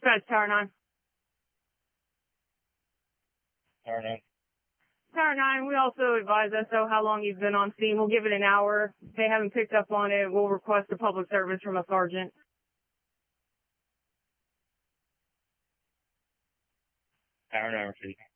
Dispatch, Tower 9. Tower 9. Tower 9, we also advise SO how long he's been on scene. We'll give it an hour. If they haven't picked up on it, we'll request a public service from a sergeant. Tower 9, receiving.